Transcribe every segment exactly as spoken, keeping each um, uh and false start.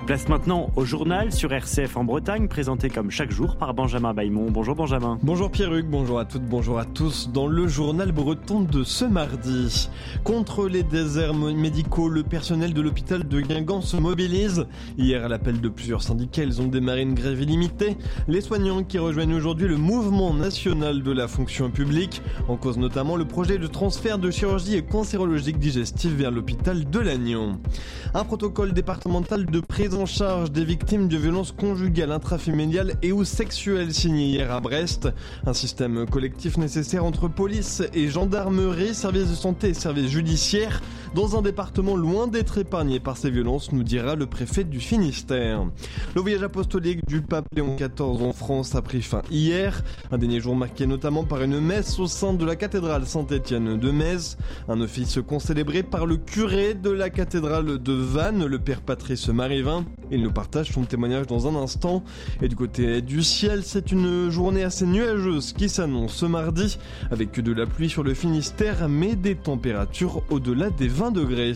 Place maintenant au journal sur R C F en Bretagne, présenté comme chaque jour par Benjamin Bailmont. Bonjour Benjamin. Bonjour Pierruc, bonjour à toutes, bonjour à tous. Dans le journal breton de ce mardi, contre les déserts médicaux, le personnel de l'hôpital de Guingamp se mobilise. Hier, à l'appel de plusieurs syndicats, ils ont démarré une grève illimitée. Les soignants qui rejoignent aujourd'hui le mouvement national de la fonction publique, en cause notamment le projet de transfert de chirurgie cancérologique digestive vers l'hôpital de Lannion. Un protocole départemental de prise en charge des victimes de violences conjugales, intrafamiliales et ou sexuelles signé hier à Brest. Un système collectif nécessaire entre police et gendarmerie, services de santé et services judiciaires dans un département loin d'être épargné par ces violences, nous dira le préfet du Finistère. Le voyage apostolique du pape Léon quatorze en France a pris fin hier. Un dernier jour marqué notamment par une messe au sein de la cathédrale Saint-Étienne de Metz. Un office concélébré par le curé de la cathédrale de Vannes, le père Patrice Marivin. Il nous partage son témoignage dans un instant. Et du côté du ciel, c'est une journée assez nuageuse qui s'annonce ce mardi, avec de la pluie sur le Finistère, mais des températures au-delà des vingt degrés.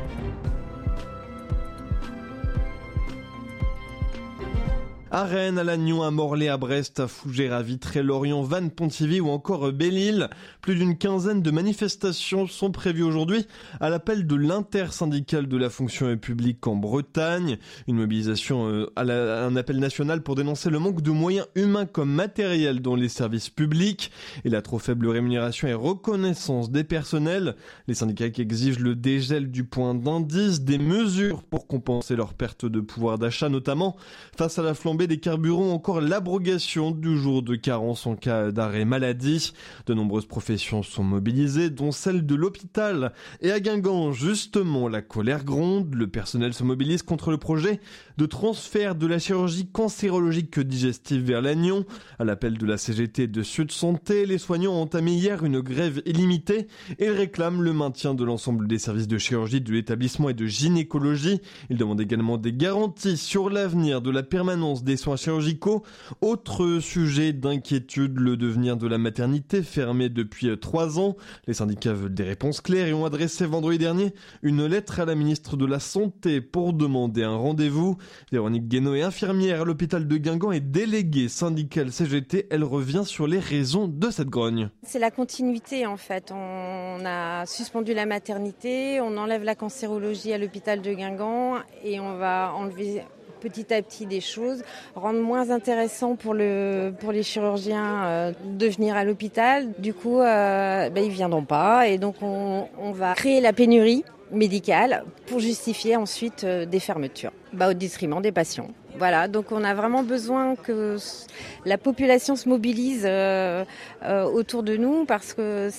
À Rennes, à Lannion, à Morlaix, à Brest, à Fougères, à Vitré, Lorient, Vannes, Pontivy ou encore Belle-Île. Plus d'une quinzaine de manifestations sont prévues aujourd'hui à l'appel de l'intersyndicale de la fonction publique en Bretagne. Une mobilisation euh, à, la, à un appel national pour dénoncer le manque de moyens humains comme matériels dans les services publics et la trop faible rémunération et reconnaissance des personnels. Les syndicats qui exigent le dégel du point d'indice, des mesures pour compenser leur perte de pouvoir d'achat, notamment face à la flambée des carburants, encore l'abrogation du jour de carence en cas d'arrêt maladie. De nombreuses professions sont mobilisées, dont celle de l'hôpital. Et à Guingamp, justement, la colère gronde. Le personnel se mobilise contre le projet de transfert de la chirurgie cancérologique digestive vers Lannion. À l'appel de la C G T de Sud Santé, les soignants ont entamé hier une grève illimitée et réclament le maintien de l'ensemble des services de chirurgie de l'établissement et de gynécologie. Ils demandent également des garanties sur l'avenir de la permanence des soins chirurgicaux. Autre sujet d'inquiétude, le devenir de la maternité fermée depuis trois ans. Les syndicats veulent des réponses claires et ont adressé vendredi dernier une lettre à la ministre de la Santé pour demander un rendez-vous. Véronique Guénaud est infirmière à l'hôpital de Guingamp et déléguée syndicale C G T. Elle revient sur les raisons de cette grogne. C'est la continuité en fait. On a suspendu la maternité, on enlève la cancérologie à l'hôpital de Guingamp et on va enlever petit à petit des choses, rendre moins intéressant pour, le, pour les chirurgiens euh, de venir à l'hôpital. Du coup, euh, ben, ils ne viendront pas et donc on, on va créer la pénurie médicale pour justifier ensuite euh, des fermetures, bah, au détriment des patients. Voilà, donc on a vraiment besoin que la population se mobilise euh, euh, autour de nous parce que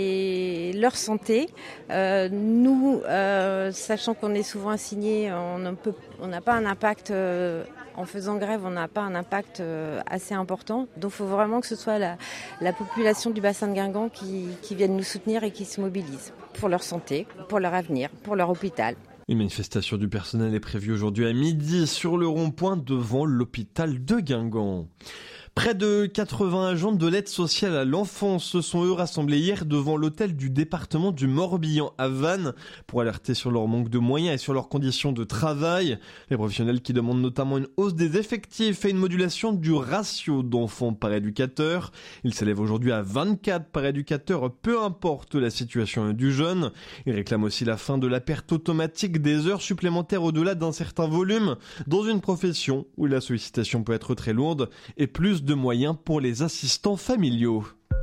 c'est leur santé. Euh, nous, euh, sachant qu'on est souvent assigné, on ne peut, on n'a pas un impact euh, en faisant grève, on n'a pas un impact euh, assez important. Donc il faut vraiment que ce soit la, la population du bassin de Guingamp qui, qui vienne nous soutenir et qui se mobilise pour leur santé, pour leur avenir, pour leur hôpital. Une manifestation du personnel est prévue aujourd'hui à midi sur le rond-point devant l'hôpital de Guingamp. Près de quatre-vingts agents de l'aide sociale à l'enfance se sont eux rassemblés hier devant l'hôtel du département du Morbihan à Vannes pour alerter sur leur manque de moyens et sur leurs conditions de travail. Les professionnels qui demandent notamment une hausse des effectifs et une modulation du ratio d'enfants par éducateur. Il s'élève aujourd'hui à vingt-quatre par éducateur, peu importe la situation du jeune. Ils réclament aussi la fin de la perte automatique des heures supplémentaires au-delà d'un certain volume dans une profession où la sollicitation peut être très lourde et plus de de moyens pour les assistants familiaux.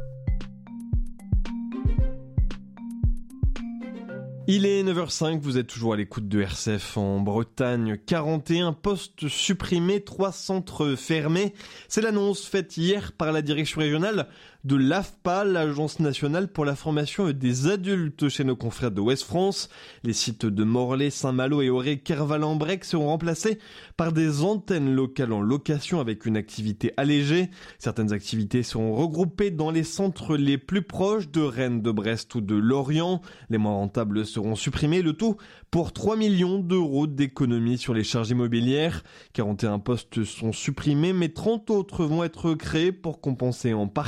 Il est neuf heures cinq, vous êtes toujours à l'écoute de R C F en Bretagne. quarante et un postes supprimés, trois centres fermés. C'est l'annonce faite hier par la direction régionale de l'A F P A, l'Agence nationale pour la formation des adultes chez nos confrères de Ouest France. Les sites de Morlaix, Saint-Malo et Auré-Kerval-en-Brec seront remplacés par des antennes locales en location avec une activité allégée. Certaines activités seront regroupées dans les centres les plus proches de Rennes, de Brest ou de Lorient. Les moins rentables seront supprimés, le tout pour trois millions d'euros d'économies sur les charges immobilières. quarante et un postes sont supprimés, mais trente autres vont être créés pour compenser en partie.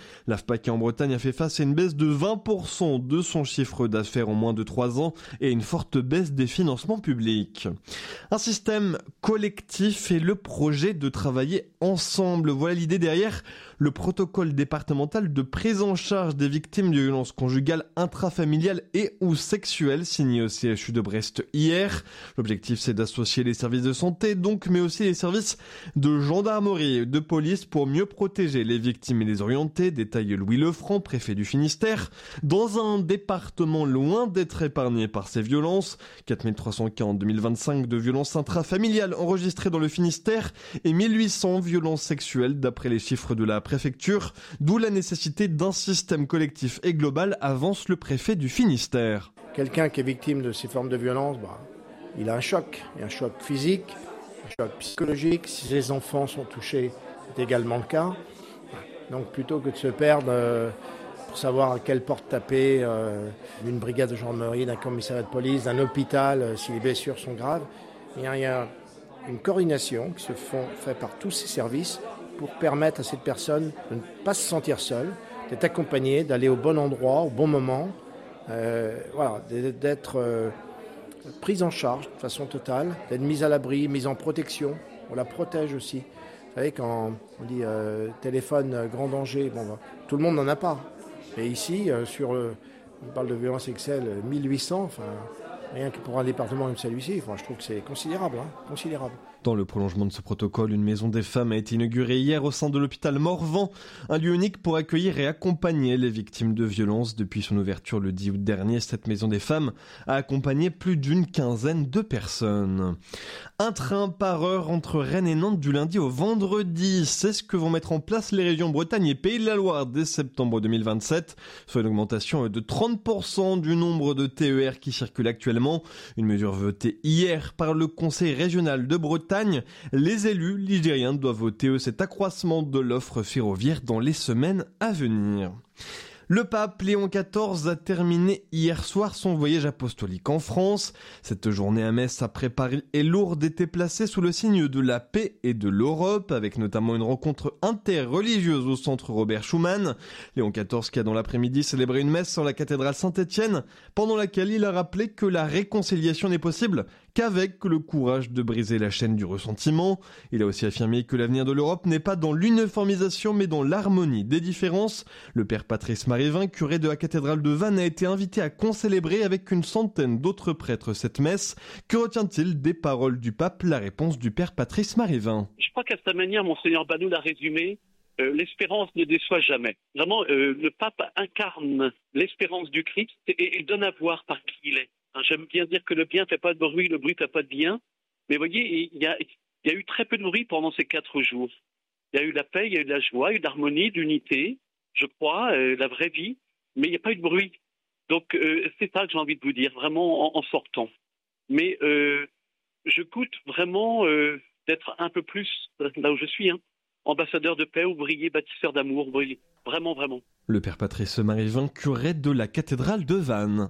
L'AFPAC en Bretagne a fait face à une baisse de vingt pour cent de son chiffre d'affaires en moins de trois ans et une forte baisse des financements publics. Un système collectif et le projet de travailler ensemble. Voilà l'idée derrière le protocole départemental de prise en charge des victimes de violences conjugales, intrafamiliales et ou sexuelles signé au C H U de Brest hier. L'objectif, c'est d'associer les services de santé, donc, mais aussi les services de gendarmerie et de police pour mieux protéger les victimes et les orienter, détaille Louis Lefranc, préfet du Finistère. Dans un département loin d'être épargné par ces violences, quatre mille trois cents cas en deux mille vingt-cinq de violences intrafamiliales enregistrées dans le Finistère et mille huit cents violences sexuelles d'après les chiffres de la préfecture, d'où la nécessité d'un système collectif et global, avance le préfet du Finistère. Quelqu'un qui est victime de ces formes de violence, bah, il a un choc, il y a un choc physique, un choc psychologique. Si les enfants sont touchés, c'est également le cas. Donc plutôt que de se perdre euh, pour savoir à quelle porte taper euh, d'une brigade de gendarmerie, d'un commissariat de police, d'un hôpital, euh, si les blessures sont graves, il y a, il y a une coordination qui se font, fait par tous ces services pour permettre à cette personne de ne pas se sentir seule, d'être accompagnée, d'aller au bon endroit, au bon moment, euh, voilà, d'être euh, prise en charge de façon totale, d'être mise à l'abri, mise en protection. On la protège aussi. Vous savez, quand on dit euh, téléphone euh, grand danger, bon, bah, tout le monde n'en a pas. Et ici, euh, sur, euh, on parle de violence sexuelle, mille huit cents, enfin, rien que pour un département comme celui-ci, enfin, je trouve que c'est considérable, hein, considérable. Dans le prolongement de ce protocole, une maison des femmes a été inaugurée hier au sein de l'hôpital Morvan, un lieu unique pour accueillir et accompagner les victimes de violences. Depuis son ouverture le dix août dernier, cette maison des femmes a accompagné plus d'une quinzaine de personnes. Un train par heure entre Rennes et Nantes du lundi au vendredi, c'est ce que vont mettre en place les régions Bretagne et Pays de la Loire dès septembre deux mille vingt-sept, soit une augmentation de trente pour cent du nombre de T E R qui circulent actuellement. Une mesure votée hier par le Conseil régional de Bretagne. Les élus ligériens doivent voter eux, cet accroissement de l'offre ferroviaire dans les semaines à venir. Le pape Léon quatorze a terminé hier soir son voyage apostolique en France. Cette journée à Metz après Paris et Lourdes était placée sous le signe de la paix et de l'Europe, avec notamment une rencontre interreligieuse au centre Robert Schuman. Léon quatorze qui a dans l'après-midi célébré une messe en la cathédrale Saint-Étienne, pendant laquelle il a rappelé que la réconciliation n'est possible qu'avec le courage de briser la chaîne du ressentiment. Il a aussi affirmé que l'avenir de l'Europe n'est pas dans l'uniformisation mais dans l'harmonie des différences. Le père Patrice Marivin, curé de la cathédrale de Vannes, a été invité à concélébrer avec une centaine d'autres prêtres cette messe. Que retient-il des paroles du pape? La réponse du père Patrice Marivin. Je crois qu'à sa manière, Monseigneur Banou l'a résumé, euh, l'espérance ne déçoit jamais. Vraiment, euh, le pape incarne l'espérance du Christ et, et donne à voir par qui il est. J'aime bien dire que le bien ne fait pas de bruit, le bruit ne fait pas de bien. Mais vous voyez, il y, a, il y a eu très peu de bruit pendant ces quatre jours. Il y a eu la paix, il y a eu de la joie, il y a eu de l'harmonie, de l'unité, je crois, euh, la vraie vie. Mais il n'y a pas eu de bruit. Donc euh, c'est ça que j'ai envie de vous dire, vraiment en, en sortant. Mais euh, je goûte vraiment euh, d'être un peu plus là où je suis, hein, ambassadeur de paix, ouvrier, bâtisseur d'amour, ouvrier. Vraiment, vraiment. Le père Patrice Marivin, curé de la cathédrale de Vannes.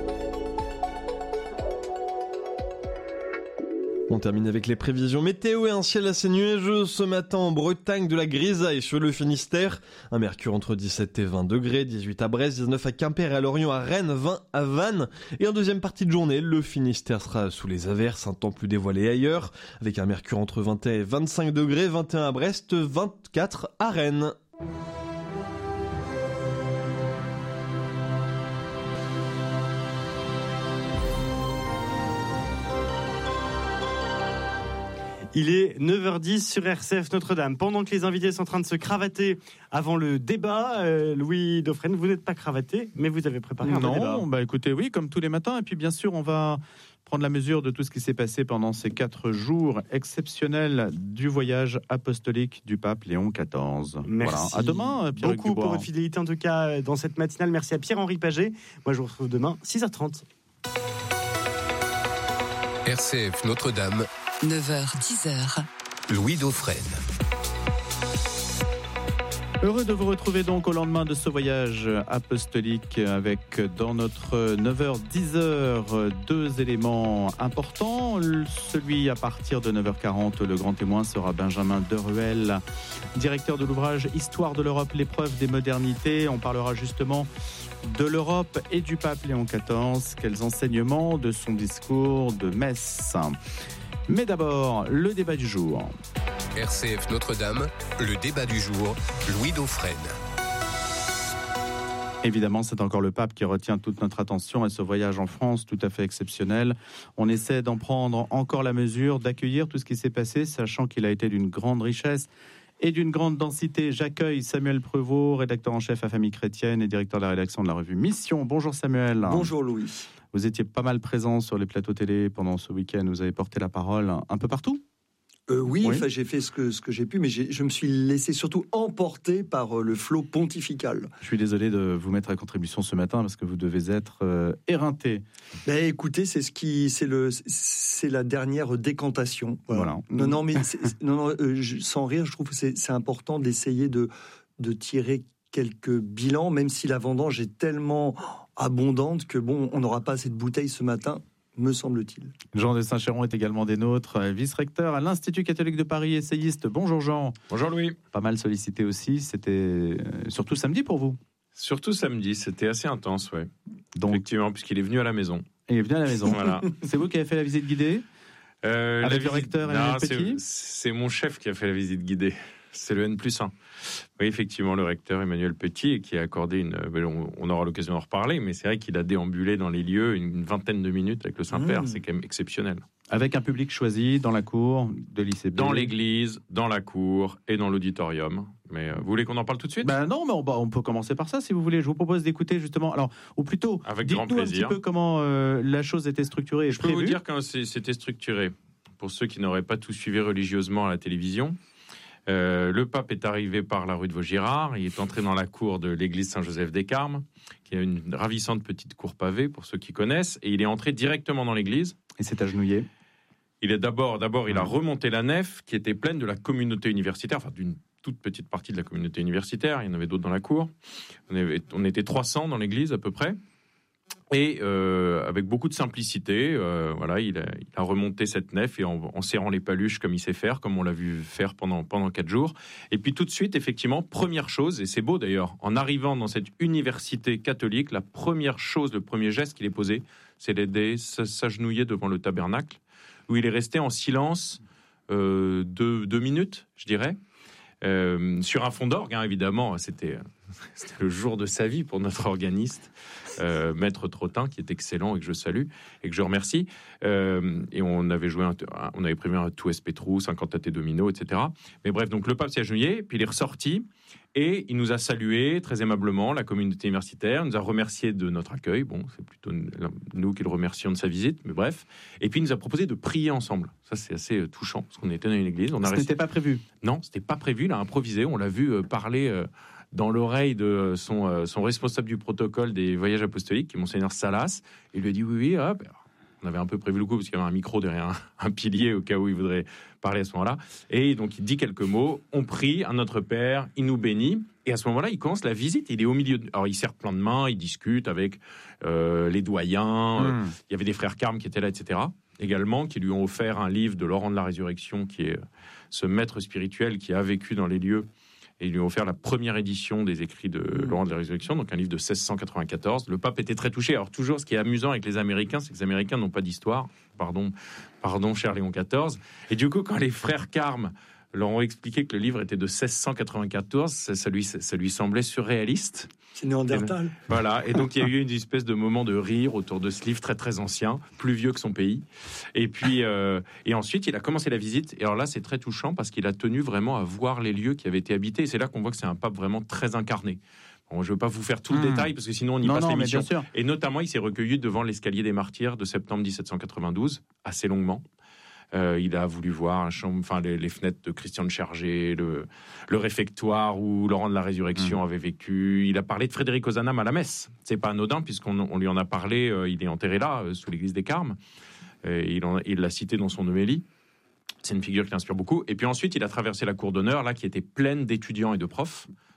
On termine avec les prévisions météo et un ciel assez nuageux ce matin en Bretagne, de la grisaille sur le Finistère. Un mercure entre dix-sept et vingt degrés, dix-huit à Brest, dix-neuf à Quimper et à Lorient, à Rennes, vingt à Vannes. Et en deuxième partie de journée, le Finistère sera sous les averses, un temps plus dévoilé ailleurs, avec un mercure entre vingt et un et vingt-cinq degrés, vingt et un à Brest, vingt-quatre à Rennes. Il est neuf heures dix sur R C F Notre-Dame. Pendant que les invités sont en train de se cravater avant le débat, euh, Louis Dauphren, vous n'êtes pas cravaté, mais vous avez préparé un non, débat. Non, bah écoutez, oui, comme tous les matins. Et puis bien sûr, on va prendre la mesure de tout ce qui s'est passé pendant ces quatre jours exceptionnels du voyage apostolique du pape Léon quatorze. Merci. Voilà. À demain, Pierre beaucoup pour votre fidélité en tout cas dans cette matinale. Merci à Pierre-Henri Paget. Moi, je vous retrouve demain, six heures trente. R C F Notre-Dame. neuf heures dix. Louis Dauphren. Heureux de vous retrouver donc au lendemain de ce voyage apostolique avec dans notre neuf heures dix heures deux éléments importants. Celui à partir de neuf heures quarante, le grand témoin sera Benjamin Deruel, directeur de l'ouvrage Histoire de l'Europe, l'épreuve des modernités. On parlera justement de l'Europe et du pape Léon quatorze. Quels enseignements de son discours de messe. Mais d'abord, le débat du jour. R C F Notre-Dame, le débat du jour, Louis Dauphren. Évidemment, c'est encore le pape qui retient toute notre attention et ce voyage en France tout à fait exceptionnel. On essaie d'en prendre encore la mesure, d'accueillir tout ce qui s'est passé, sachant qu'il a été d'une grande richesse et d'une grande densité. J'accueille Samuel Prévost, rédacteur en chef à Famille Chrétienne et directeur de la rédaction de la revue Mission. Bonjour Samuel. Bonjour Louis. Vous étiez pas mal présent sur les plateaux télé pendant ce week-end. Vous avez porté la parole un peu partout. Euh, oui, oui. Enfin, j'ai fait ce que, ce que j'ai pu, mais j'ai, je me suis laissé surtout emporter par euh, le flot pontifical. Je suis désolé de vous mettre à contribution ce matin parce que vous devez être euh, éreinté. Ben, écoutez, c'est ce qui, c'est le, c'est la dernière décantation. Voilà. Voilà. Non, non, mais c'est, non, non, euh, je, sans rire, je trouve que c'est, c'est important d'essayer de, de tirer quelques bilans, même si la vendange est tellement abondante que bon, on n'aura pas assez de bouteilles ce matin, me semble-t-il. Jean de Saint-Chéron est également des nôtres, vice-recteur à l'Institut catholique de Paris, essayiste. Bonjour Jean. Bonjour Louis. Pas mal sollicité aussi, c'était surtout samedi pour vous. Surtout samedi, c'était assez intense, ouais. Donc, effectivement, puisqu'il est venu à la maison. Et il est venu à la maison. Voilà. C'est vous qui avez fait la visite guidée euh, avec la le visite... recteur et non, le petit. c'est, c'est mon chef qui a fait la visite guidée. C'est le N plus un. Oui, effectivement, le recteur Emmanuel Petit, qui a accordé une... On aura l'occasion d'en reparler, mais c'est vrai qu'il a déambulé dans les lieux une vingtaine de minutes avec le Saint-Père. Mmh. C'est quand même exceptionnel. Avec un public choisi dans la cour de l'I C B. Dans l'église, dans la cour et dans l'auditorium. Mais euh, vous voulez qu'on en parle tout de suite ? Ben non, mais on, on peut commencer par ça si vous voulez. Je vous propose d'écouter justement. Alors, ou plutôt, avec dites-nous grand plaisir. un petit peu comment euh, la chose était structurée et Je prévue. peux vous dire quand c'était structuré. Pour ceux qui n'auraient pas tout suivi religieusement à la télévision, euh, le pape est arrivé par la rue de Vaugirard. Il est entré dans la cour de l'église Saint-Joseph des Carmes, qui est une ravissante petite cour pavée pour ceux qui connaissent. Et il est entré directement dans l'église. Et s'est agenouillé. Il est d'abord, d'abord, il a remonté la nef qui était pleine de la communauté universitaire, enfin d'une toute petite partie de la communauté universitaire. Il y en avait d'autres dans la cour. On, avait, on était trois cents dans l'église à peu près. Et euh, avec beaucoup de simplicité, euh, voilà, il a, il a remonté cette nef et en, en serrant les paluches comme il sait faire, comme on l'a vu faire pendant pendant quatre jours. Et puis tout de suite, effectivement, première chose, et c'est beau d'ailleurs, en arrivant dans cette université catholique, la première chose, le premier geste qu'il est posé, c'est d'aider s'agenouiller devant le tabernacle, où il est resté en silence euh, deux, deux minutes, je dirais, euh, sur un fond d'orgue, hein, évidemment. C'était, c'était le jour de sa vie pour notre organiste, euh, Maître Trottin, qui est excellent et que je salue et que je remercie. Euh, et on avait joué, un, on avait prévu un tout S P Trous, un cantate domino, et cetera. Mais bref, donc le pape s'est agenouillé, puis il est ressorti. Et il nous a salué très aimablement, la communauté universitaire, il nous a remercié de notre accueil. Bon, c'est plutôt nous qui le remercions de sa visite, mais bref. Et puis il nous a proposé de prier ensemble. Ça, c'est assez touchant, parce qu'on était dans une église. On a Ce resté... n'était pas prévu. Non, c'était pas prévu, il a improvisé. On l'a vu parler dans l'oreille de son, son responsable du protocole des voyages apostoliques, qui est Monseigneur Salas. Il lui a dit oui, oui, hop. On avait un peu prévu le coup, parce qu'il y avait un micro derrière un, un pilier, au cas où il voudrait parler à ce moment-là. Et donc, il dit quelques mots. On prie à notre Père, il nous bénit. Et à ce moment-là, il commence la visite. Il est au milieu. De... Alors, il serre plein de mains, il discute avec euh, les doyens. Mmh. Euh, il y avait des frères Carmes qui étaient là, et cetera. Également, qui lui ont offert un livre de Laurent de la Résurrection, qui est ce maître spirituel qui a vécu dans les lieux. Et ils lui ont offert la première édition des écrits de mmh. Laurent de la Résurrection, donc un livre de seize cent quatre-vingt-quatorze. Le pape était très touché. Alors toujours, ce qui est amusant avec les Américains, c'est que les Américains n'ont pas d'histoire. Pardon, pardon, cher Léon quatorze. Et du coup, quand les frères Carmes leur ont expliqué que le livre était de seize cent quatre-vingt-quatorze, ça, ça, lui, ça lui semblait surréaliste. C'est Néandertal. Et, voilà, et donc il y a eu une espèce de moment de rire autour de ce livre très très ancien, plus vieux que son pays. Et puis euh, et ensuite il a commencé la visite. Et alors là c'est très touchant parce qu'il a tenu vraiment à voir les lieux qui avaient été habités. Et c'est là qu'on voit que c'est un pape vraiment très incarné. Bon, je ne veux pas vous faire tout le mmh. détail parce que sinon on y non, passe non, l'émission. Et notamment il s'est recueilli devant l'escalier des martyrs de septembre dix-sept cent quatre-vingt-douze, assez longuement. Euh, il a voulu voir un chambre, enfin, les, les fenêtres de Christian de Chergé, le, le réfectoire où Laurent de la Résurrection mmh. avait vécu. Il a parlé de Frédéric Ozanam à la messe. C'est pas anodin puisqu'on on lui en a parlé. Euh, il est enterré là, euh, sous l'église des Carmes. Euh, il, en, il l'a cité dans son homélie. C'est une figure qui inspire beaucoup. Et puis ensuite, il a traversé la cour d'honneur, là, qui était pleine d'étudiants et de profs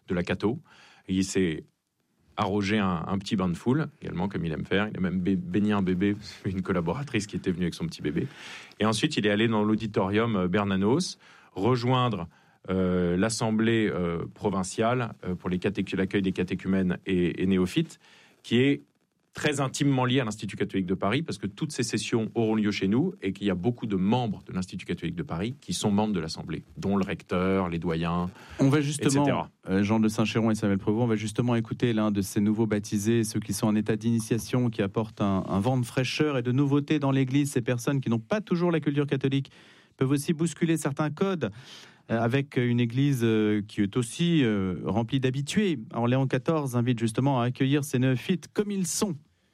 de la catho. Et il s'est arrogé un, un petit bain de foule, également, comme il aime faire. Il a même baigné un bébé, une collaboratrice qui était venue avec son petit bébé. Et ensuite, il est allé dans l'auditorium Bernanos, rejoindre euh, l'Assemblée euh, provinciale euh, pour les catéch- l'accueil des catéchumènes et, et néophytes, qui est très intimement lié à l'Institut catholique de Paris, parce que toutes ces sessions auront lieu chez nous et qu'il y a beaucoup de membres de l'Institut catholique de Paris qui sont membres de l'Assemblée, dont le recteur, les doyens, on va justement, et cetera. Euh, Jean de Saint-Chéron et Samuel Prévost, on va justement écouter l'un de ces nouveaux baptisés, ceux qui sont en état d'initiation, qui apportent un, un vent de fraîcheur et de nouveauté dans l'Église. Ces personnes qui n'ont pas toujours la culture catholique peuvent aussi bousculer certains codes euh, avec une Église euh, qui est aussi euh, remplie d'habitués. Alors Léon quatorze invite justement à accueillir ces néophytes comme ils sont.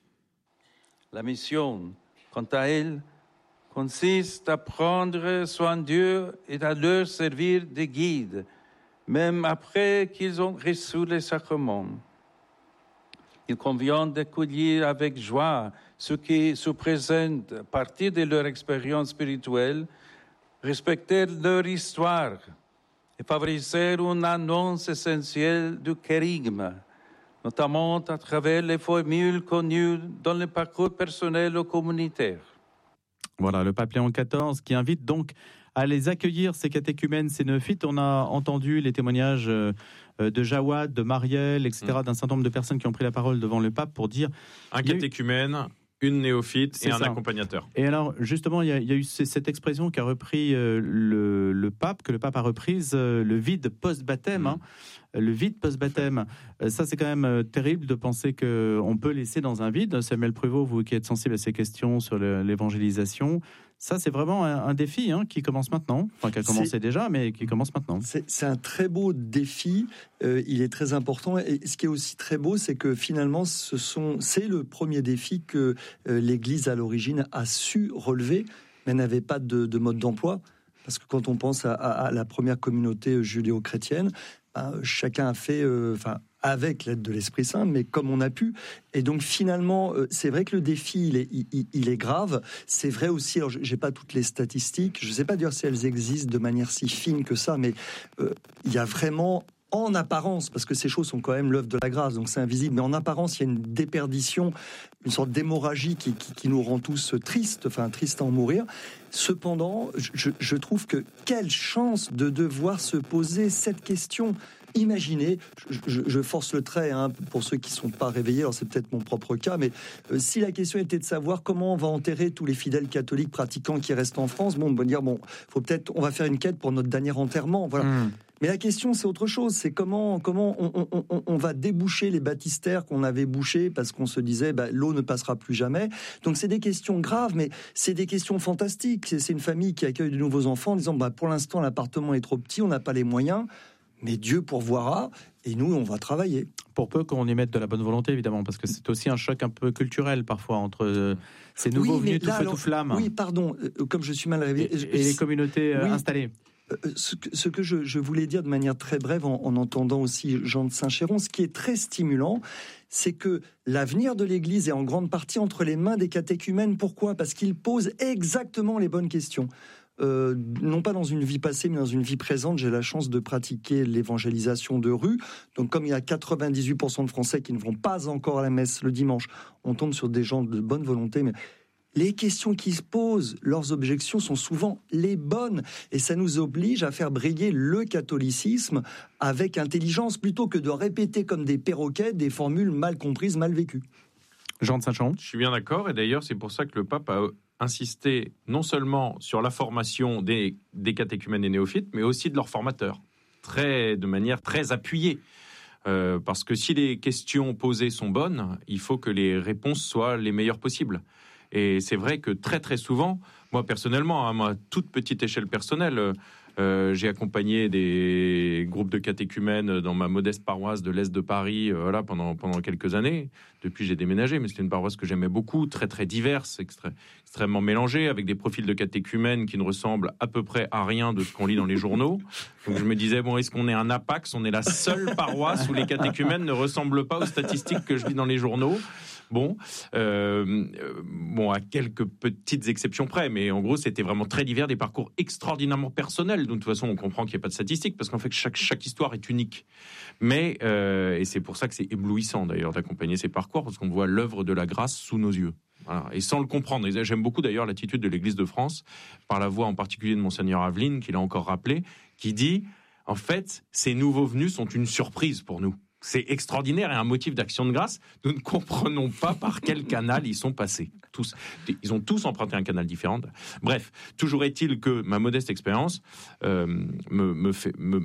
La mission, quant à elle, consiste à prendre soin d'eux et à leur servir de guide, même après qu'ils ont reçu les sacrements. Il convient d'accueillir avec joie ceux qui se présentent à partir de leur expérience spirituelle, respecter leur histoire et favoriser une annonce essentielle du kérigme, notamment à travers les formules connues dans le parcours personnel ou communautaire. Voilà, le pape Léon quatorze qui invite donc à les accueillir, ces catéchumènes, ces néophytes. On a entendu les témoignages de Jawad, de Marielle, et cetera, mmh. d'un certain nombre de personnes qui ont pris la parole devant le pape pour dire... Un catéchumène, une néophyte C'est et un ça. accompagnateur. Et alors, justement, il y a, il y a eu cette expression qu'a repris euh, le, le pape, que le pape a reprise, euh, le vide post-baptême. Mmh. Hein, le vide post-baptême. Euh, ça, c'est quand même euh, terrible de penser qu'on peut laisser dans un vide. Samuel Prévost, vous qui êtes sensible à ces questions sur le, l'évangélisation, ça, c'est vraiment un, un défi hein, qui commence maintenant. Enfin, qui a commencé c'est, déjà, mais qui commence maintenant. C'est, c'est un très beau défi. Euh, il est très important. Et ce qui est aussi très beau, c'est que finalement, ce sont, c'est le premier défi que euh, l'Église, à l'origine, a su relever, mais n'avait pas de, de mode d'emploi. Parce que quand on pense à, à, à la première communauté judéo-chrétienne, ben, chacun a fait... Euh, enfin, avec l'aide de l'Esprit Saint, mais comme on a pu. Et donc finalement, c'est vrai que le défi, il est, il, il est grave. C'est vrai aussi, alors j'ai pas toutes les statistiques, je sais pas dire si elles existent de manière si fine que ça, mais euh, il y a vraiment, en apparence, parce que ces choses sont quand même l'œuvre de la grâce, donc c'est invisible, mais en apparence, il y a une déperdition, une sorte d'hémorragie qui, qui, qui nous rend tous tristes, enfin tristes à en mourir. Cependant, je, je trouve que quelle chance de devoir se poser cette question. Imaginez, je, je force le trait hein, pour ceux qui ne sont pas réveillés, alors c'est peut-être mon propre cas, mais euh, si la question était de savoir comment on va enterrer tous les fidèles catholiques pratiquants qui restent en France, bon, on va dire, bon, faut peut-être, on va faire une quête pour notre dernier enterrement, voilà. Mmh. Mais la question, c'est autre chose, c'est comment, comment on, on, on, on va déboucher les baptistères qu'on avait bouchés parce qu'on se disait, bah, l'eau ne passera plus jamais. Donc c'est des questions graves, mais c'est des questions fantastiques. C'est, c'est une famille qui accueille de nouveaux enfants en disant, bah, pour l'instant, l'appartement est trop petit, on n'a pas les moyens. Mais Dieu pourvoira, et nous, on va travailler. Pour peu qu'on y mette de la bonne volonté, évidemment, parce que c'est aussi un choc un peu culturel, parfois entre euh, ces nouveaux oui, venus tout feu tout flamme. Oui, pardon, euh, comme je suis mal réveillé. Et, et les communautés euh, oui, installées. Euh, ce, que, ce que je, je voulais dire de manière très brève, en, en entendant aussi Jean de Saint-Chéron, ce qui est très stimulant, c'est que l'avenir de l'Église est en grande partie entre les mains des catéchumènes. Pourquoi ? Parce qu'ils posent exactement les bonnes questions. Euh, non pas dans une vie passée, mais dans une vie présente. J'ai la chance de pratiquer l'évangélisation de rue. Donc, comme il y a quatre-vingt-dix-huit pour cent de Français qui ne vont pas encore à la messe le dimanche, on tombe sur des gens de bonne volonté, mais les questions qui se posent, leurs objections sont souvent les bonnes. Et ça nous oblige à faire briller le catholicisme avec intelligence, plutôt que de répéter comme des perroquets des formules mal comprises, mal vécues. Jean de Saint-Chéron. Je suis bien d'accord, et d'ailleurs, c'est pour ça que le pape a insister non seulement sur la formation des, des catéchumènes et néophytes, mais aussi de leurs formateurs, très, de manière très appuyée. Euh, parce que si les questions posées sont bonnes, il faut que les réponses soient les meilleures possibles. Et c'est vrai que très très souvent, moi personnellement, à ma toute petite échelle personnelle, euh, j'ai accompagné des groupes de catéchumènes dans ma modeste paroisse de l'Est de Paris euh, voilà, pendant, pendant quelques années. Depuis, j'ai déménagé, mais c'était une paroisse que j'aimais beaucoup, très très diverse, extré- extrêmement mélangée, avec des profils de catéchumènes qui ne ressemblent à peu près à rien de ce qu'on lit dans les journaux. Donc je me disais, bon, est-ce qu'on est un APAX ? On est la seule paroisse où les catéchumènes ne ressemblent pas aux statistiques que je lis dans les journaux. Bon, euh, bon, à quelques petites exceptions près, mais en gros, c'était vraiment très divers, des parcours extraordinairement personnels. De toute façon, on comprend qu'il n'y a pas de statistiques, parce qu'en fait, chaque, chaque histoire est unique. Mais, euh, et c'est pour ça que c'est éblouissant, d'ailleurs, d'accompagner ces parcours, parce qu'on voit l'œuvre de la grâce sous nos yeux. Voilà. Et sans le comprendre. Et j'aime beaucoup, d'ailleurs, l'attitude de l'Église de France, par la voix en particulier de Monseigneur Aveline, qui l'a encore rappelé, qui dit, en fait, ces nouveaux venus sont une surprise pour nous. C'est extraordinaire et un motif d'action de grâce. Nous ne comprenons pas par quel canal ils sont passés. Tous, ils ont tous emprunté un canal différent. Bref, toujours est-il que ma modeste expérience euh, me, me, fait, me,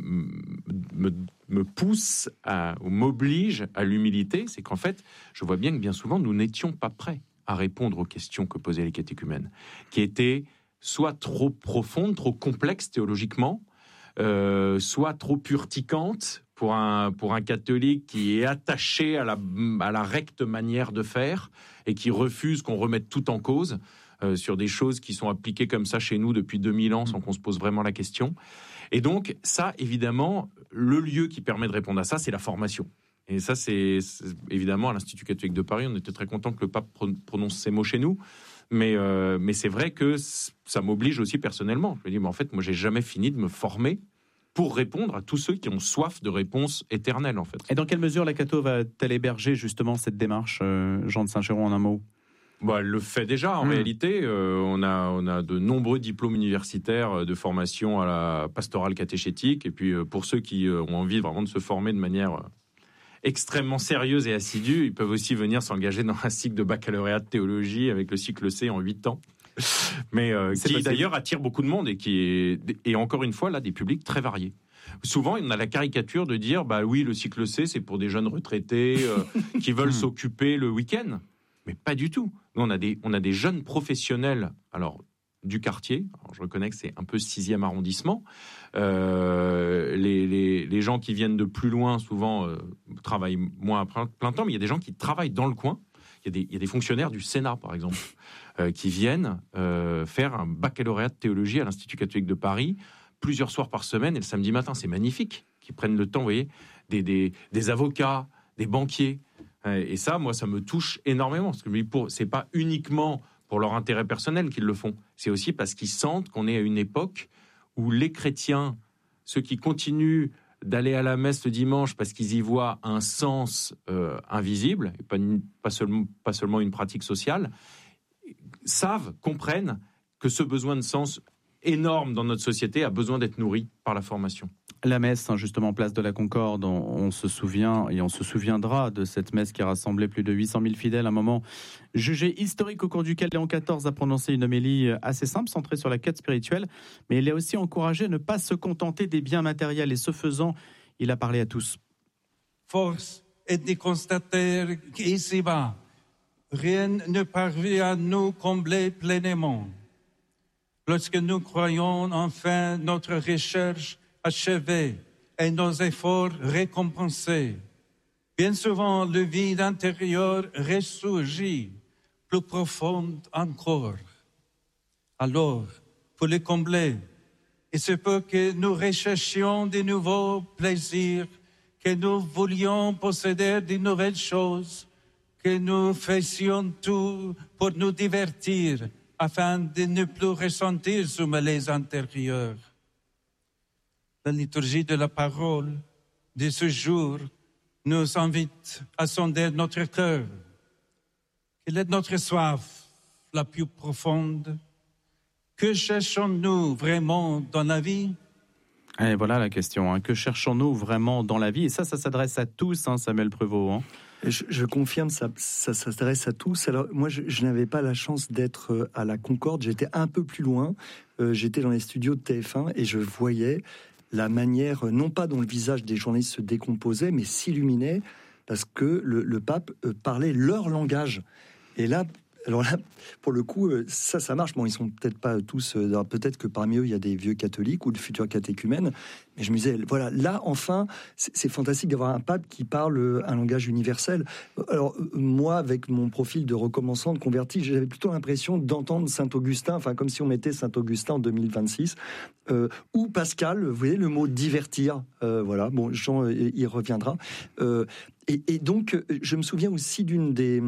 me, me pousse à, ou m'oblige à l'humilité. C'est qu'en fait, je vois bien que bien souvent, nous n'étions pas prêts à répondre aux questions que posaient les catéchumènes, qui étaient soit trop profondes, trop complexes théologiquement, euh, soit trop urticantes, pour un, pour un catholique qui est attaché à la, à la recte manière de faire et qui refuse qu'on remette tout en cause euh, sur des choses qui sont appliquées comme ça chez nous depuis deux mille ans sans qu'on se pose vraiment la question. Et donc, ça, évidemment, le lieu qui permet de répondre à ça, c'est la formation. Et ça, c'est, c'est évidemment à l'Institut catholique de Paris. On était très content que le pape prononce ces mots chez nous. Mais, euh, mais c'est vrai que ça m'oblige aussi personnellement. Je me dis, mais en fait, moi, j'ai jamais fini de me former pour répondre à tous ceux qui ont soif de réponses éternelles, en fait. Et dans quelle mesure la Cato va-t-elle héberger justement cette démarche, euh, Jean de Saint-Chéron, en un mot ? Bah, elle le fait déjà, en mmh. réalité. Euh, on, a, on a de nombreux diplômes universitaires de formation à la pastorale catéchétique. Et puis, euh, pour ceux qui euh, ont envie vraiment de se former de manière euh, extrêmement sérieuse et assidue, ils peuvent aussi venir s'engager dans un cycle de baccalauréat de théologie avec le cycle C en huit ans. Mais euh, qui possible. D'ailleurs attire beaucoup de monde et qui est et encore une fois là des publics très variés. Souvent on a la caricature de dire bah oui le cycle C c'est pour des jeunes retraités euh, qui veulent s'occuper le week-end, mais pas du tout. Nous on a des on a des jeunes professionnels alors du quartier. Alors, je reconnais que c'est un peu sixième arrondissement. Euh, les, les les gens qui viennent de plus loin souvent euh, travaillent moins à plein temps, mais il y a des gens qui travaillent dans le coin. Il y a des, il y a des fonctionnaires du Sénat, par exemple, euh, qui viennent euh, faire un baccalauréat de théologie à l'Institut catholique de Paris, plusieurs soirs par semaine, et le samedi matin, c'est magnifique, qui prennent le temps, vous voyez, des, des, des avocats, des banquiers. Et ça, moi, ça me touche énormément, parce que pour, c'est pas uniquement pour leur intérêt personnel qu'ils le font, c'est aussi parce qu'ils sentent qu'on est à une époque où les chrétiens, ceux qui continuent d'aller à la messe le dimanche parce qu'ils y voient un sens euh, invisible, et pas, une, pas, seulement, pas seulement une pratique sociale, savent, comprennent que ce besoin de sens énorme dans notre société a besoin d'être nourri par la formation. La messe, justement, place de la Concorde, on, on se souvient et on se souviendra de cette messe qui a rassemblé plus de huit cent mille fidèles, un moment jugé historique au cours duquel Léon quatorze a prononcé une homélie assez simple, centrée sur la quête spirituelle, mais il a aussi encouragé à ne pas se contenter des biens matériels et ce faisant, il a parlé à tous. Force est de constater qu'ici-bas, rien ne parvient à nous combler pleinement. Lorsque nous croyons enfin notre recherche achevée et nos efforts récompensés, bien souvent le vide intérieur ressurgit, plus profond encore. Alors, pour le combler, il se peut que nous recherchions de nouveaux plaisirs, que nous voulions posséder de nouvelles choses, que nous fassions tout pour nous divertir, afin de ne plus ressentir ce malaise intérieur. La liturgie de la parole de ce jour nous invite à sonder notre cœur. Quelle est notre soif la plus profonde? Que cherchons-nous vraiment dans la vie? Et voilà la question. Hein. Que cherchons-nous vraiment dans la vie? Et ça, ça s'adresse à tous, hein, Samuel Prévost. Hein. Je, je confirme, ça, ça, ça s'adresse à tous. Alors, moi, je, je n'avais pas la chance d'être à la Concorde. J'étais un peu plus loin. Euh, j'étais dans les studios de T F un et je voyais la manière, non pas dont le visage des journalistes se décomposait, mais s'illuminait parce que le, le pape parlait leur langage. Et là, alors là, pour le coup, ça, ça marche. Bon, ils sont peut-être pas tous. Peut-être que parmi eux, il y a des vieux catholiques ou de futurs catéchumènes. Mais je me disais, voilà, là, enfin, c'est, c'est fantastique d'avoir un pape qui parle un langage universel. Alors, moi, avec mon profil de recommençant, de converti, j'avais plutôt l'impression d'entendre Saint-Augustin, enfin, comme si on mettait Saint-Augustin en deux mille vingt-six, euh, ou Pascal, vous voyez, le mot divertir. Euh, voilà, bon, Jean y reviendra. Euh, et, et donc, je me souviens aussi d'une des...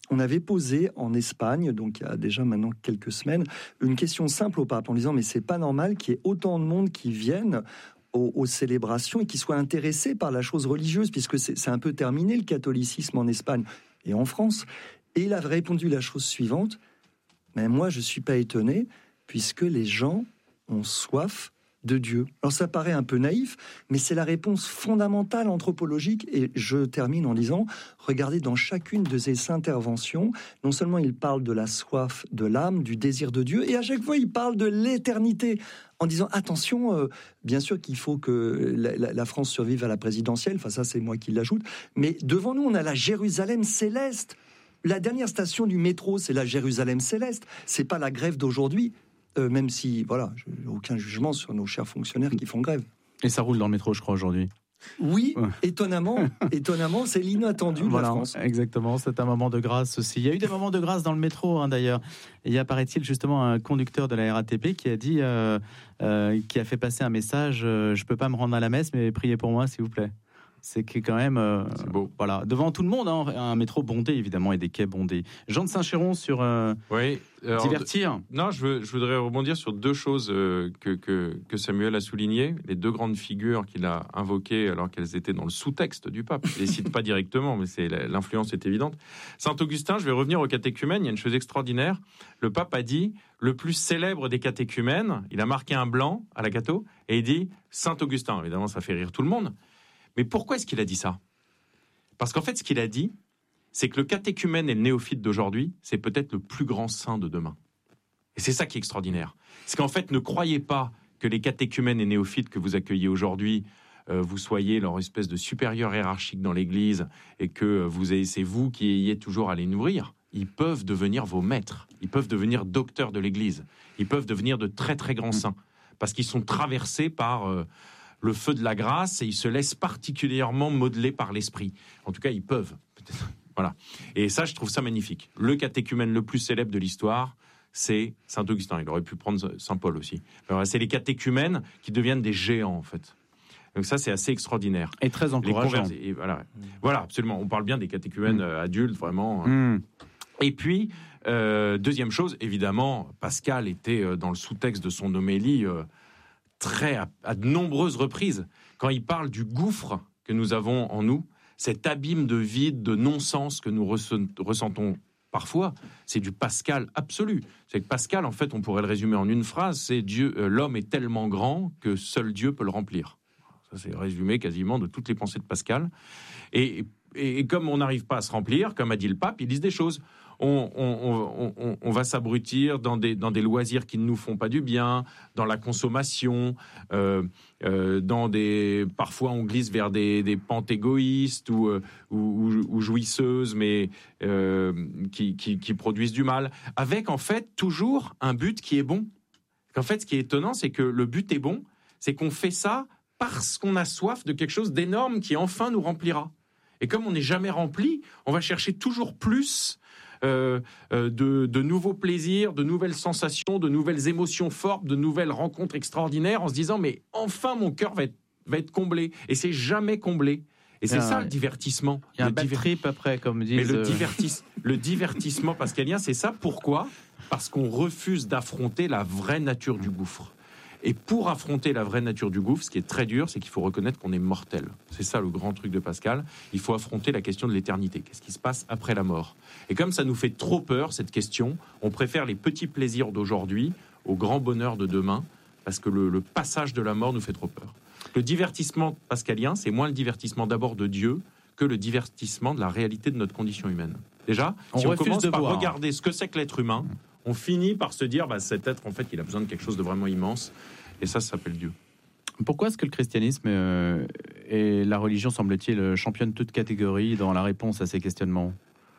on avait posé en Espagne, donc il y a déjà maintenant quelques semaines, une question simple au pape en disant mais c'est pas normal qu'il y ait autant de monde qui viennent aux, aux célébrations et qui soient intéressés par la chose religieuse, puisque c'est, c'est un peu terminé le catholicisme en Espagne et en France. Et il a répondu la chose suivante, mais moi je suis pas étonné, puisque les gens ont soif de Dieu. Alors ça paraît un peu naïf, mais c'est la réponse fondamentale anthropologique. Et je termine en disant, regardez dans chacune de ces interventions, non seulement il parle de la soif de l'âme, du désir de Dieu, et à chaque fois il parle de l'éternité, en disant attention, euh, bien sûr qu'il faut que la, la, la France survive à la présidentielle, enfin ça c'est moi qui l'ajoute, mais devant nous on a la Jérusalem céleste. La dernière station du métro, c'est la Jérusalem céleste, c'est pas la grève d'aujourd'hui. Euh, même si, voilà, je n'ai aucun jugement sur nos chers fonctionnaires qui font grève. Et ça roule dans le métro, je crois, aujourd'hui. Oui, ouais. étonnamment, étonnamment, c'est l'inattendu de voilà, la France. Exactement, c'est un moment de grâce aussi. Il y a eu des moments de grâce dans le métro, hein, d'ailleurs. Il y a, paraît-il, justement un conducteur de la R A T P qui a dit, euh, euh, qui a fait passer un message, euh, je ne peux pas me rendre à la messe, mais priez pour moi, s'il vous plaît. C'est quand même, euh, c'est beau. Voilà, devant tout le monde, hein, un métro bondé évidemment et des quais bondés. Jean de Saint-Chéron sur euh, oui, alors, divertir. Non, je, veux, je voudrais rebondir sur deux choses euh, que, que, que Samuel a soulignées, les deux grandes figures qu'il a invoquées alors qu'elles étaient dans le sous-texte du pape. Je les cite pas directement, mais c'est, l'influence est évidente. Saint Augustin, je vais revenir au catéchumène, il y a une chose extraordinaire. Le pape a dit, le plus célèbre des catéchumènes, il a marqué un blanc à la catho, et il dit Saint Augustin. Évidemment, ça fait rire tout le monde. Mais pourquoi est-ce qu'il a dit ça ? Parce qu'en fait, ce qu'il a dit, c'est que le catéchumène et le néophyte d'aujourd'hui, c'est peut-être le plus grand saint de demain. Et c'est ça qui est extraordinaire. C'est qu'en fait, ne croyez pas que les catéchumènes et néophytes que vous accueillez aujourd'hui, euh, vous soyez leur espèce de supérieur hiérarchique dans l'Église et que vous ayez, c'est vous qui ayez toujours à les nourrir. Ils peuvent devenir vos maîtres. Ils peuvent devenir docteurs de l'Église. Ils peuvent devenir de très, très grands saints. Parce qu'ils sont traversés par... Euh, le feu de la grâce, et ils se laissent particulièrement modeler par l'esprit. En tout cas, ils peuvent. Peut-être. Voilà. Et ça, je trouve ça magnifique. Le catéchumène le plus célèbre de l'histoire, c'est Saint Augustin. Il aurait pu prendre Saint Paul aussi. Alors, c'est les catéchumènes qui deviennent des géants, en fait. Donc ça, c'est assez extraordinaire. Et très encourageant. Et voilà. Mmh. Voilà, absolument. On parle bien des catéchumènes mmh. adultes, vraiment. Mmh. Et puis, euh, deuxième chose, évidemment, Pascal était dans le sous-texte de son homélie... Euh, très à, à de nombreuses reprises, quand il parle du gouffre que nous avons en nous, cet abîme de vide, de non-sens que nous ressent, ressentons parfois, c'est du Pascal absolu. C'est que Pascal, en fait, on pourrait le résumer en une phrase, c'est Dieu, euh, l'homme est tellement grand que seul Dieu peut le remplir. Ça, c'est résumé quasiment de toutes les pensées de Pascal. Et, et, et comme on n'arrive pas à se remplir, comme a dit le pape, ils disent des choses. On, on, on, on va s'abrutir dans des, dans des loisirs qui ne nous font pas du bien, dans la consommation, euh, euh, dans des, parfois on glisse vers des, des pentes égoïstes ou, ou, ou, ou jouisseuses, mais euh, qui, qui, qui produisent du mal, avec en fait toujours un but qui est bon. En fait, ce qui est étonnant, c'est que le but est bon, c'est qu'on fait ça parce qu'on a soif de quelque chose d'énorme qui enfin nous remplira. Et comme on n'est jamais rempli, on va chercher toujours plus euh, euh, de, de nouveaux plaisirs, de nouvelles sensations, de nouvelles émotions fortes, de nouvelles rencontres extraordinaires, en se disant mais enfin mon cœur va être, va être comblé. Et c'est jamais comblé. Et c'est ah, ça ouais. le divertissement. Il y a le un bad diver... trip après, comme disent. Mais le, divertis... le divertissement pascalien, c'est ça. Pourquoi ? Parce qu'on refuse d'affronter la vraie nature du gouffre. Et pour affronter la vraie nature du gouffre, ce qui est très dur, c'est qu'il faut reconnaître qu'on est mortel. C'est ça le grand truc de Pascal. Il faut affronter la question de l'éternité. Qu'est-ce qui se passe après la mort ? Et comme ça nous fait trop peur, cette question, on préfère les petits plaisirs d'aujourd'hui au grand bonheur de demain, parce que le, le passage de la mort nous fait trop peur. Le divertissement pascalien, c'est moins le divertissement d'abord de Dieu que le divertissement de la réalité de notre condition humaine. Déjà, on si on commence par voir. regarder ce que c'est que l'être humain, on finit par se dire, bah, cet être, en fait, il a besoin de quelque chose de vraiment immense. Et ça, ça s'appelle Dieu. Pourquoi est-ce que le christianisme euh, et la religion, semble-t-il, championne toute catégorie dans la réponse à ces questionnements ?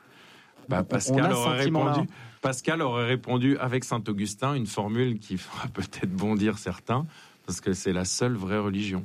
bah, Pascal, aurait répondu, Pascal aurait répondu avec Saint Augustin une formule qui fera peut-être bondir certains, parce que c'est la seule vraie religion.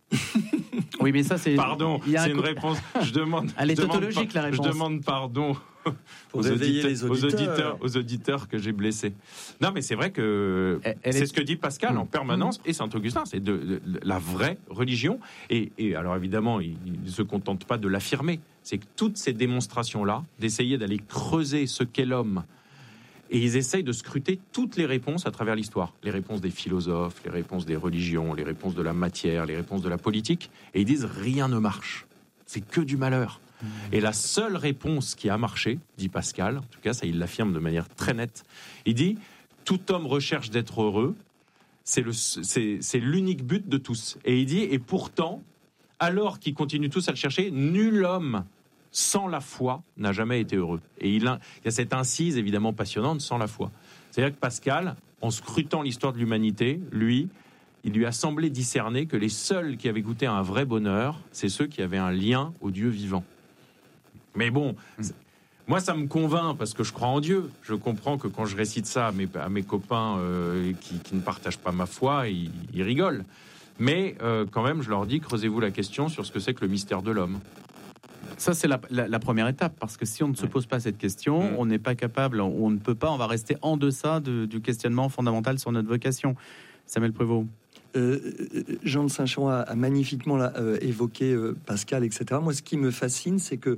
Oui, mais ça, c'est... Pardon, c'est une réponse... Je demande, Elle est je demande tautologique, pa- la réponse. Je demande pardon Pour aux, réveiller auditeurs, les aux auditeurs. auditeurs, aux auditeurs que j'ai blessés. Non, mais c'est vrai que Elle- elle c'est est- ce que dit Pascal en permanence, et Saint-Augustin, c'est de, de- de la vraie religion. Et, et alors évidemment, il ne se contente pas de l'affirmer. C'est que toutes ces démonstrations-là, d'essayer d'aller creuser ce qu'est l'homme, et ils essayent de scruter toutes les réponses à travers l'histoire. Les réponses des philosophes, les réponses des religions, les réponses de la matière, les réponses de la politique. Et ils disent rien ne marche. C'est que du malheur. Mmh. Et la seule réponse qui a marché, dit Pascal, en tout cas ça il l'affirme de manière très nette, il dit « Tout homme recherche d'être heureux, c'est, le, c'est, c'est l'unique but de tous. » Et il dit « Et pourtant, alors qu'ils continuent tous à le chercher, nul homme sans la foi n'a jamais été heureux. » Et il, a, il y a cette incise évidemment passionnante, sans la foi. C'est-à-dire que Pascal, en scrutant l'histoire de l'humanité, lui, il lui a semblé discerner que les seuls qui avaient goûté à un vrai bonheur, c'est ceux qui avaient un lien au Dieu vivant. Mais bon, moi ça me convainc parce que je crois en Dieu. Je comprends que quand je récite ça à mes, à mes copains euh, qui, qui ne partagent pas ma foi, ils, ils rigolent. Mais euh, quand même, je leur dis, creusez-vous la question sur ce que c'est que le mystère de l'homme. Ça, c'est la, la, la première étape, parce que si on ne se pose pas cette question, mmh. on n'est pas capable, on ne peut pas, on va rester en deçà de, du questionnement fondamental sur notre vocation. Samuel Prévost. Euh, Jean de Saint-Chéron a, a magnifiquement là, euh, évoqué euh, Pascal, et cetera. Moi, ce qui me fascine, c'est que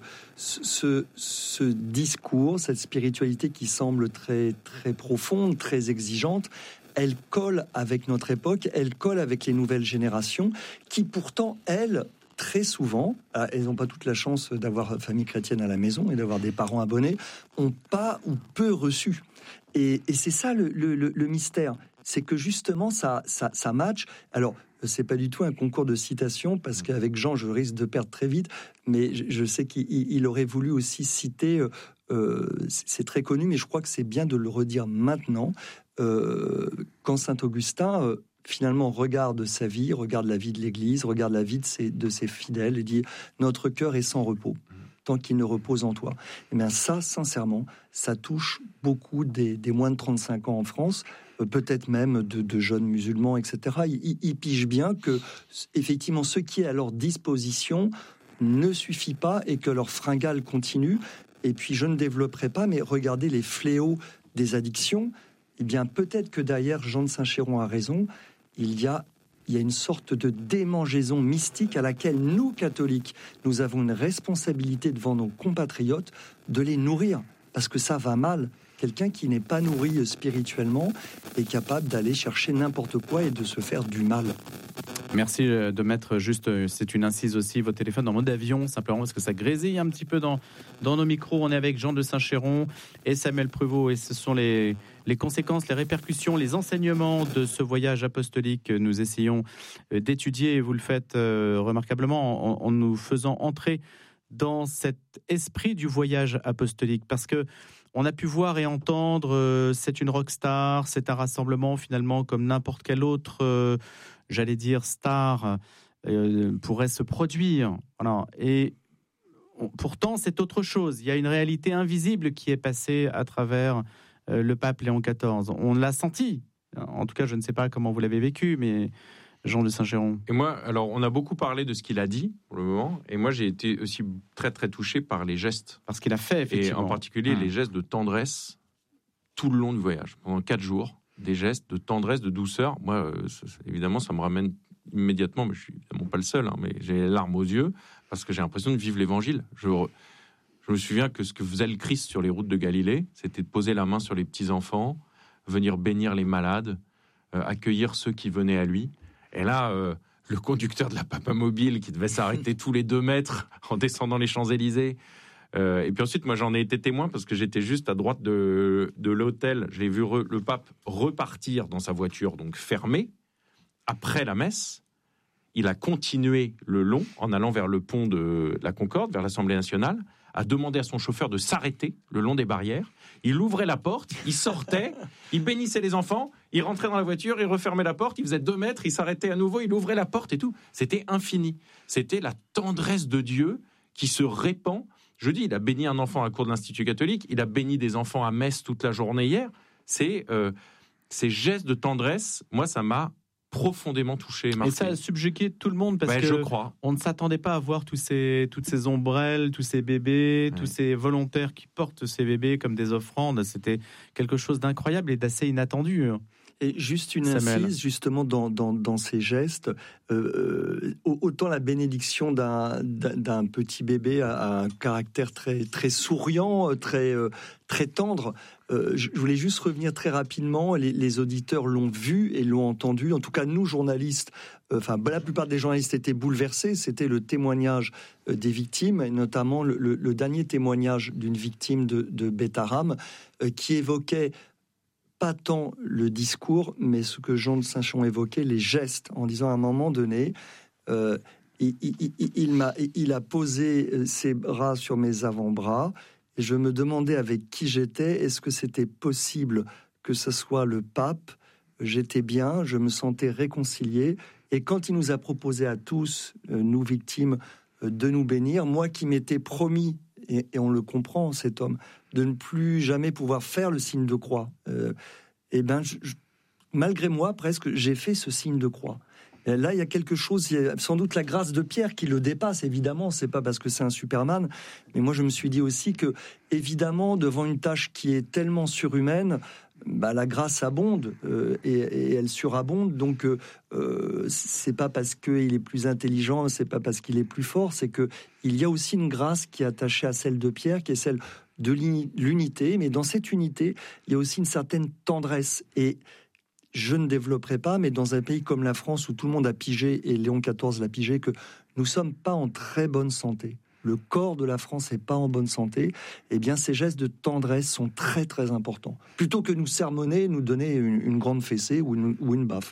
ce, ce discours, cette spiritualité qui semble très, très profonde, très exigeante, elle colle avec notre époque, elle colle avec les nouvelles générations, qui pourtant, elles, très souvent, elles n'ont pas toute la chance d'avoir famille chrétienne à la maison et d'avoir des parents abonnés, ont pas ou peu reçu. Et, et c'est ça le, le, le mystère, c'est que justement ça, ça, ça match. Alors, c'est pas du tout un concours de citation, parce qu'avec Jean, je risque de perdre très vite, mais je, je sais qu'il il aurait voulu aussi citer, euh, c'est très connu, mais je crois que c'est bien de le redire maintenant, euh, quand Saint-Augustin... Euh, finalement regarde sa vie, regarde la vie de l'Église, regarde la vie de ses, de ses fidèles et dit « Notre cœur est sans repos, tant qu'il ne repose en toi. » Et bien ça, sincèrement, ça touche beaucoup des, des moins de trente-cinq ans en France, euh, peut-être même de, de jeunes musulmans, et cetera. Ils, ils pigent bien que, effectivement, ce qui est à leur disposition ne suffit pas et que leur fringale continue. Et puis, je ne développerai pas, mais regardez les fléaux des addictions. Eh bien, peut-être que derrière, Jean de Saint-Chéron a raison, il y a, il y a une sorte de démangeaison mystique à laquelle nous, catholiques, nous avons une responsabilité devant nos compatriotes de les nourrir, parce que ça va mal. Quelqu'un qui n'est pas nourri spirituellement est capable d'aller chercher n'importe quoi et de se faire du mal. Merci de mettre juste, c'est une incise aussi, votre téléphone en mode avion, simplement parce que ça grésille un petit peu dans, dans nos micros. On est avec Jean de Saint-Chéron et Samuel Prévost, et ce sont les, les conséquences, les répercussions, les enseignements de ce voyage apostolique que nous essayons d'étudier, et vous le faites euh, remarquablement en, en nous faisant entrer dans cet esprit du voyage apostolique, parce que on a pu voir et entendre, euh, c'est une rockstar, c'est un rassemblement finalement comme n'importe quel autre, euh, j'allais dire star, euh, pourrait se produire. Voilà. Et on, pourtant, c'est autre chose. Il y a une réalité invisible qui est passée à travers euh, le pape Léon quatorze. On l'a senti. En tout cas, je ne sais pas comment vous l'avez vécu, mais Jean de Saint-Chéron. Et moi, alors, on a beaucoup parlé de ce qu'il a dit pour le moment, et moi, j'ai été aussi très, très touché par les gestes. Parce qu'il a fait, effectivement. Et en particulier, mmh. les gestes de tendresse tout le long du voyage, pendant quatre jours. Des gestes de tendresse, de douceur. Moi, euh, ça, évidemment, ça me ramène immédiatement, mais je suis évidemment pas le seul, hein, mais j'ai les larmes aux yeux, parce que j'ai l'impression de vivre l'évangile. Je, je me souviens que ce que faisait le Christ sur les routes de Galilée, c'était de poser la main sur les petits-enfants, venir bénir les malades, euh, accueillir ceux qui venaient à lui. Et là, euh, le conducteur de la Papa Mobile qui devait s'arrêter tous les deux mètres en descendant les Champs-Élysées. Euh, et puis ensuite, moi, j'en ai été témoin parce que j'étais juste à droite de, de l'hôtel. J'ai vu re, le pape repartir dans sa voiture, donc fermée, après la messe. Il a continué le long en allant vers le pont de la Concorde, vers l'Assemblée nationale, a demandé à son chauffeur de s'arrêter le long des barrières. Il ouvrait la porte, il sortait, il bénissait les enfants, il rentrait dans la voiture, il refermait la porte, il faisait deux mètres, il s'arrêtait à nouveau, il ouvrait la porte et tout. C'était infini. C'était la tendresse de Dieu qui se répand. Je dis, il a béni un enfant à la cour de l'Institut catholique, il a béni des enfants à Metz toute la journée hier. C'est, euh, ces gestes de tendresse, moi, ça m'a profondément touché et marqué. Et ça a subjugué tout le monde parce ouais, que je crois. on ne s'attendait pas à voir tous ces, toutes ces ombrelles, tous ces bébés, ouais. tous ces volontaires qui portent ces bébés comme des offrandes. C'était quelque chose d'incroyable et d'assez inattendu. Et juste une Samuel. incise, justement, dans, dans, dans ces gestes, euh, autant la bénédiction d'un, d'un, d'un petit bébé a un caractère très, très souriant, très, très tendre. Euh, je voulais juste revenir très rapidement. Les, les auditeurs l'ont vu et l'ont entendu. En tout cas, nous, journalistes, euh, enfin, la plupart des journalistes étaient bouleversés. C'était le témoignage euh, des victimes, et notamment le, le, le dernier témoignage d'une victime de, de Beit Haram, euh, qui évoquait pas tant le discours, mais ce que Jean de Saint-Chamond évoquait, les gestes, en disant à un moment donné, euh, il, il, il, il, m'a, il a posé ses bras sur mes avant-bras, et je me demandais avec qui j'étais, est-ce que c'était possible que ce soit le pape? J'étais bien, je me sentais réconcilié, et quand il nous a proposé à tous, euh, nous victimes, euh, de nous bénir, moi qui m'étais promis, et, et on le comprend, cet homme, de ne plus jamais pouvoir faire le signe de croix. Euh, et ben, je, je, malgré moi, presque, j'ai fait ce signe de croix. Et là, il y a quelque chose, il y a sans doute la grâce de Pierre qui le dépasse, évidemment, c'est pas parce que c'est un Superman, mais moi je me suis dit aussi que, évidemment, devant une tâche qui est tellement surhumaine, bah, la grâce abonde euh, et, et elle surabonde, donc euh, c'est pas parce qu'il est plus intelligent, c'est pas parce qu'il est plus fort, c'est que il y a aussi une grâce qui est attachée à celle de Pierre, qui est celle de l'unité, mais dans cette unité, il y a aussi une certaine tendresse. Et je ne développerai pas, mais dans un pays comme la France, où tout le monde a pigé, et Léon quatorze l'a pigé, que nous ne sommes pas en très bonne santé. Le corps de la France n'est pas en bonne santé. Eh bien, ces gestes de tendresse sont très, très importants. Plutôt que nous sermonner, nous donner une, une grande fessée ou une, ou une baffe.